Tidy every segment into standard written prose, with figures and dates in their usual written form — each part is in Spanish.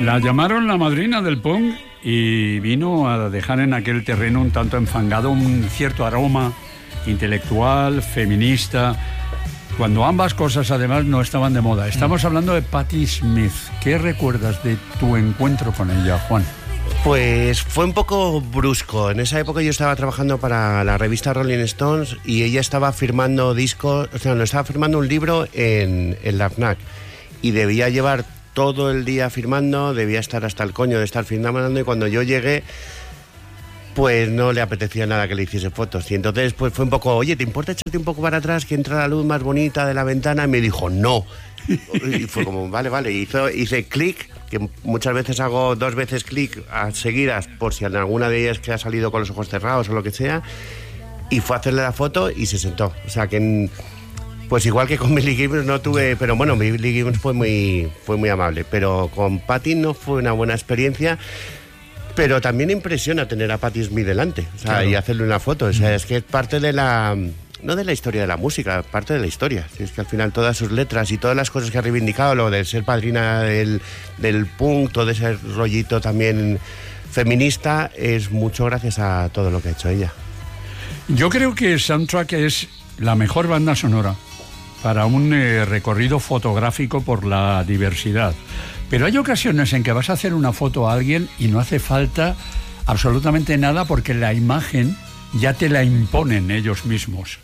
La llamaron la madrina del punk y vino a dejar en aquel terreno un tanto enfangado un cierto aroma intelectual, feminista, cuando ambas cosas además no estaban de moda. Estamos hablando de Patti Smith. ¿Qué recuerdas de tu encuentro con ella, Juan? Pues fue un poco brusco. En esa época yo estaba trabajando para la revista Rolling Stones y ella estaba firmando discos, o sea, no, estaba firmando un libro en la FNAC y debía llevar todo el día firmando, debía estar hasta el coño de estar firmando, y cuando yo llegué pues no le apetecía nada que le hiciese fotos. Y entonces pues fue un poco, oye, ¿te importa echarte un poco para atrás que entra la luz más bonita de la ventana? Y me dijo, no. Y fue como, vale. Hice clic, que muchas veces hago 2 veces clic a seguidas por si en alguna de ellas que ha salido con los ojos cerrados o lo que sea. Y fue a hacerle la foto y se sentó. O sea que... Pues igual que con Billy Gibbons no tuve... Pero bueno, Billy Gibbons fue muy amable. Pero con Patti no fue una buena experiencia. Pero también impresiona tener a Patti Smith delante. O sea, claro. Y hacerle una foto. O sea, es que es parte de la... No de la historia de la música, parte de la historia. Es que al final todas sus letras y todas las cosas que ha reivindicado, lo de ser padrina del punk, todo ese rollito también feminista, es mucho gracias a todo lo que ha hecho ella. Yo creo que Soundtrack es la mejor banda sonora para un recorrido fotográfico por la diversidad. Pero hay ocasiones en que vas a hacer una foto a alguien y no hace falta absolutamente nada porque la imagen ya te la imponen ellos mismos.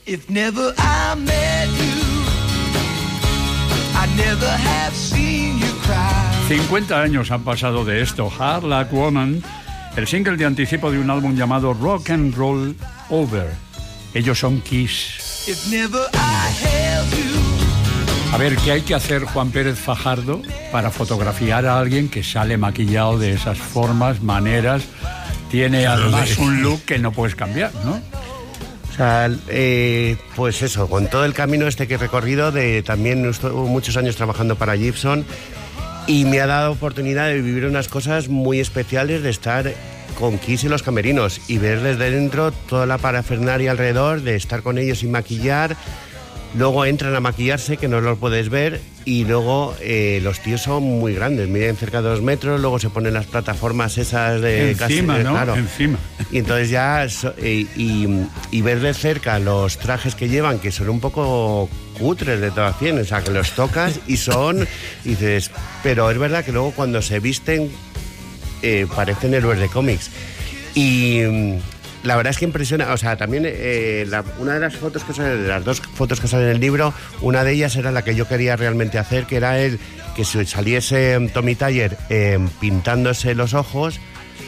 50 años han pasado de esto. Hard Luck Woman, el single de anticipo de un álbum llamado Rock and Roll Over. Ellos son Kiss. A ver, ¿qué hay que hacer, Juan Pérez Fajardo, para fotografiar a alguien que sale maquillado de esas formas, maneras? Tiene además un look que no puedes cambiar, ¿no? O sea, pues eso, con todo el camino que he recorrido, también estuve muchos años trabajando para Gibson y me ha dado oportunidad de vivir unas cosas muy especiales, de estar con Kiss y los camerinos y ver desde dentro toda la parafernalia alrededor, de estar con ellos sin maquillar. Luego entran a maquillarse, que no los puedes ver, y luego los tíos son muy grandes, miden cerca de 2 metros, luego se ponen las plataformas esas de... Encima, casi, ¿no? Claro. Encima. Y entonces ya... Y ver de cerca los trajes que llevan, que son un poco cutres de todas formas, o sea, que los tocas y son... Y dices, pero es verdad que luego cuando se visten parecen héroes de cómics. Y... La verdad es que impresiona, o sea, también una de las fotos que salen, de las 2 fotos que salen en el libro, una de ellas era la que yo quería realmente hacer, que era que si saliese Tommy Thayer pintándose los ojos,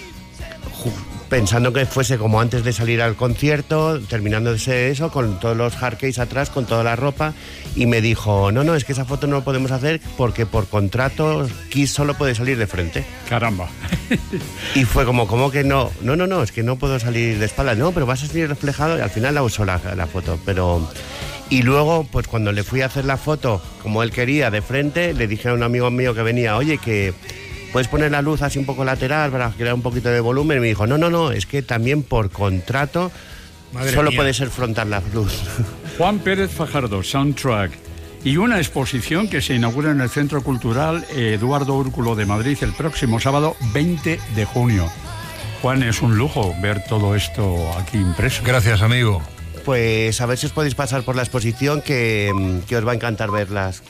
pensando que fuese como antes de salir al concierto, terminándose eso, con todos los hardcase atrás, con toda la ropa, y me dijo, no, es que esa foto no lo podemos hacer porque por contrato Kiss solo puede salir de frente. Caramba. Y fue como que no, es que no puedo salir de espaldas, no, pero vas a salir reflejado, y al final la usó la foto, pero... Y luego, pues cuando le fui a hacer la foto, como él quería, de frente, le dije a un amigo mío que venía, oye, que... ¿puedes poner la luz así un poco lateral para crear un poquito de volumen? Y me dijo, no, es que también por contrato solo puede ser frontal la luz. Juan Pérez Fajardo, Soundtrack, y una exposición que se inaugura en el Centro Cultural Eduardo Úrculo de Madrid el próximo sábado 20 de junio. Juan, es un lujo ver todo esto aquí impreso. Gracias, amigo. Pues a ver si os podéis pasar por la exposición, que os va a encantar verlas.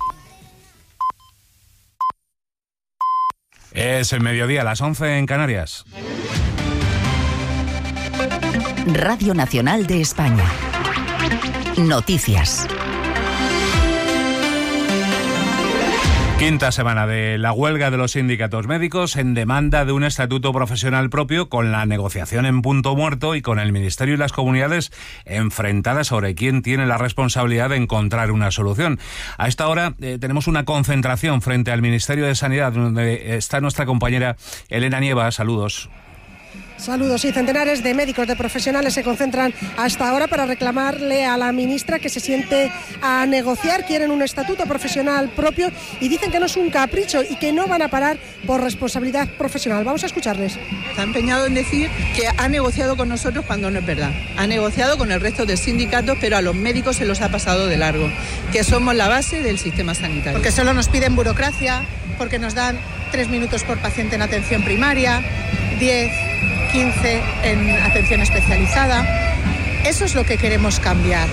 Es el mediodía, las 11 en Canarias. Radio Nacional de España. Noticias. Quinta semana de la huelga de los sindicatos médicos en demanda de un estatuto profesional propio, con la negociación en punto muerto y con el Ministerio y las comunidades enfrentadas sobre quién tiene la responsabilidad de encontrar una solución. A esta hora tenemos una concentración frente al Ministerio de Sanidad, donde está nuestra compañera Elena Nieva. Saludos. Saludos. Sí, centenares de médicos, de profesionales se concentran hasta ahora para reclamarle a la ministra que se siente a negociar. Quieren un estatuto profesional propio y dicen que no es un capricho y que no van a parar por responsabilidad profesional. Vamos a escucharles. Está empeñado en decir que ha negociado con nosotros cuando no es verdad. Ha negociado con el resto de sindicatos, pero a los médicos se los ha pasado de largo, que somos la base del sistema sanitario. Porque solo nos piden burocracia, porque nos dan 3 minutos por paciente en atención primaria, 10, 15 en atención especializada. Eso es lo que queremos cambiar.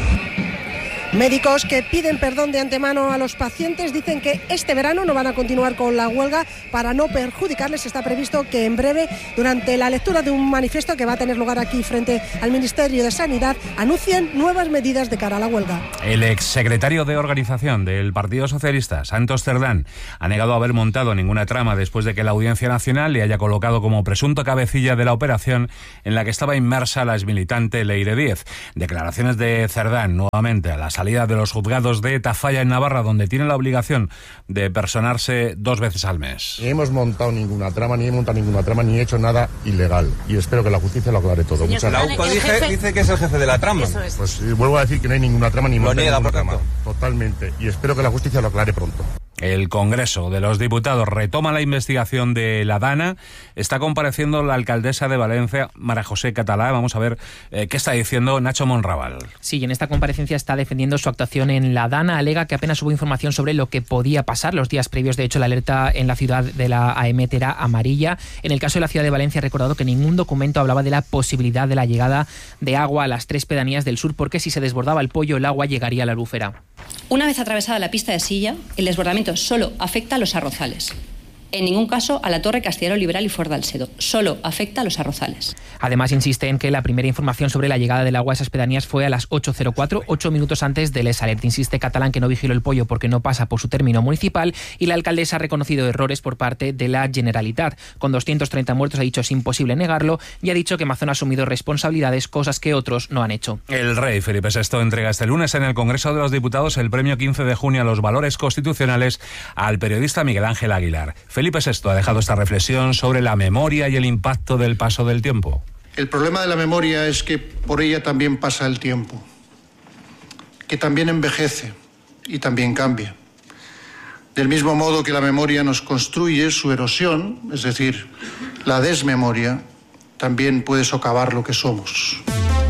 Médicos que piden perdón de antemano a los pacientes dicen que este verano no van a continuar con la huelga para no perjudicarles. Está previsto que en breve, durante la lectura de un manifiesto que va a tener lugar aquí frente al Ministerio de Sanidad, anuncien nuevas medidas de cara a la huelga. El exsecretario de Organización del Partido Socialista, Santos Cerdán, ha negado haber montado ninguna trama después de que la Audiencia Nacional le haya colocado como presunto cabecilla de la operación en la que estaba inmersa la exmilitante Leire Díez. Declaraciones de Cerdán nuevamente a la salida de los juzgados de Tafalla en Navarra, donde tiene la obligación de personarse 2 veces al mes. Ni hemos montado ninguna trama, ni he hecho nada ilegal. Y espero que la justicia lo aclare todo. Muchas gracias. La UCO dice que es el jefe de la trama. Pues vuelvo a decir que no hay ninguna trama ni ninguna trama. Totalmente. Y espero que la justicia lo aclare pronto. El Congreso de los Diputados retoma la investigación de la Dana. Está compareciendo la alcaldesa de Valencia, María José Catalá. Vamos a ver qué está diciendo Nacho Monraval. Sí, en esta comparecencia está defendiendo su actuación en la Dana. Alega que apenas hubo información sobre lo que podía pasar los días previos. De hecho, la alerta en la ciudad de la AEMET era amarilla. En el caso de la ciudad de Valencia, ha recordado que ningún documento hablaba de la posibilidad de la llegada de agua a las 3 pedanías del sur, porque si se desbordaba el Pollo, el agua llegaría a la Albufera. Una vez atravesada la pista de Silla, el desbordamiento solo afecta a los arrozales. En ningún caso a la Torre Castellero Liberal y Fort d'Alcedo. Solo afecta a los arrozales. Además, insiste en que la primera información sobre la llegada del agua a esas pedanías fue a las 8:04, 8 minutos antes del Esalert. Insiste Catalán que no vigiló el Pollo porque no pasa por su término municipal, y la alcaldesa ha reconocido errores por parte de la Generalitat. Con 230 muertos, ha dicho es imposible negarlo, y ha dicho que Mazón ha asumido responsabilidades, cosas que otros no han hecho. El rey Felipe VI entrega este lunes en el Congreso de los Diputados el premio 15 de junio a los valores constitucionales al periodista Miguel Ángel Aguilar. Felipe VI ha dejado esta reflexión sobre la memoria y el impacto del paso del tiempo. El problema de la memoria es que por ella también pasa el tiempo, que también envejece y también cambia. Del mismo modo que la memoria nos construye, su erosión, es decir, la desmemoria, también puede socavar lo que somos.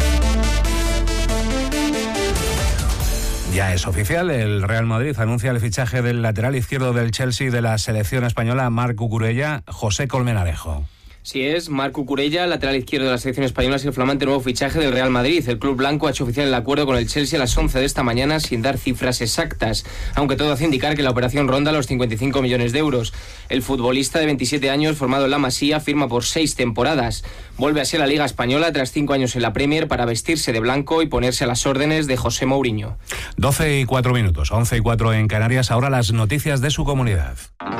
Ya es oficial, el Real Madrid anuncia el fichaje del lateral izquierdo del Chelsea y de la selección española, Marc Cucurella, José Colmenarejo. Sí es, Marc Cucurella, lateral izquierdo de la selección española, es el flamante nuevo fichaje del Real Madrid. El club blanco ha hecho oficial el acuerdo con el Chelsea a las 11 de esta mañana sin dar cifras exactas, aunque todo hace indicar que la operación ronda los 55 millones de euros. El futbolista de 27 años, formado en la Masía, firma por 6 temporadas. Vuelve así a la Liga Española tras 5 años en la Premier para vestirse de blanco y ponerse a las órdenes de José Mourinho. 12:04 minutos, 11:04 en Canarias. Ahora las noticias de su comunidad.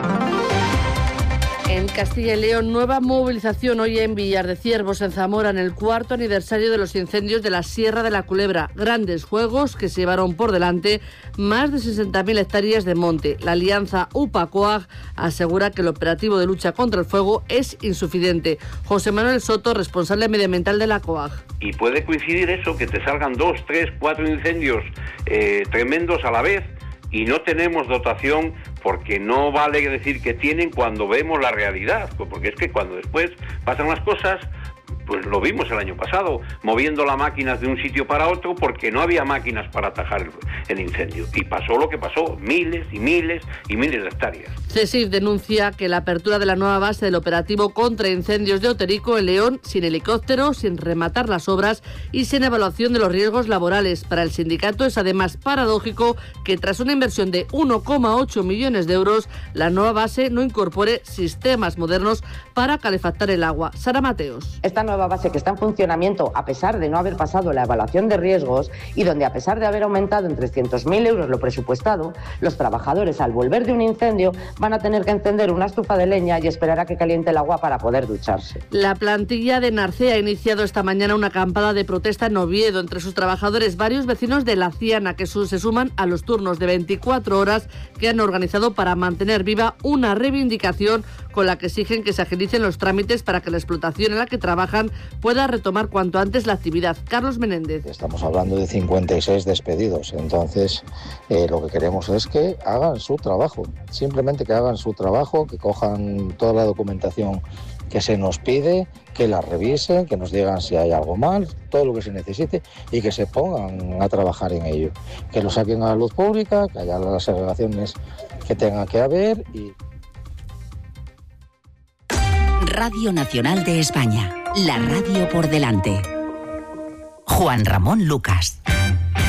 En Castilla y León, nueva movilización hoy en Villar de Ciervos, en Zamora, en el 4º aniversario de los incendios de la Sierra de la Culebra. Grandes fuegos que se llevaron por delante más de 60.000 hectáreas de monte. La alianza UPA-COAG asegura que el operativo de lucha contra el fuego es insuficiente. José Manuel Soto, responsable medioambiental de la COAG. Y puede coincidir eso, que te salgan 2, 3, 4 incendios tremendos a la vez, y no tenemos dotación, porque no vale decir que tienen cuando vemos la realidad, porque es que cuando después pasan las cosas, pues lo vimos el año pasado, moviendo las máquinas de un sitio para otro porque no había máquinas para atajar el incendio. Y pasó lo que pasó, miles y miles y miles de hectáreas. CESIF denuncia que la apertura de la nueva base del operativo contra incendios de Oterico en León, sin helicóptero, sin rematar las obras y sin evaluación de los riesgos laborales. Para el sindicato es además paradójico que tras una inversión de 1,8 millones de euros, la nueva base no incorpore sistemas modernos para calefactar el agua. Sara Mateos. Esta nueva nueva base que está en funcionamiento a pesar de no haber pasado la evaluación de riesgos y donde a pesar de haber aumentado en 300.000 euros lo presupuestado, los trabajadores al volver de un incendio van a tener que encender una estufa de leña y esperar a que caliente el agua para poder ducharse. La plantilla de NARCE ha iniciado esta mañana una acampada de protesta en Oviedo. Entre sus trabajadores, varios vecinos de La Ciana que se suman a los turnos de 24 horas que han organizado para mantener viva una reivindicación con la que exigen que se agilicen los trámites para que la explotación en la que trabajan pueda retomar cuanto antes la actividad. Carlos Menéndez. Estamos hablando de 56 despedidos, entonces lo que queremos es que hagan su trabajo, simplemente que hagan su trabajo, que cojan toda la documentación que se nos pide, que la revisen, que nos digan si hay algo mal, todo lo que se necesite y que se pongan a trabajar en ello. Que lo saquen a la luz pública, que haya las segregaciones que tenga que haber y... Radio Nacional de España, la radio por delante. Juan Ramón Lucas.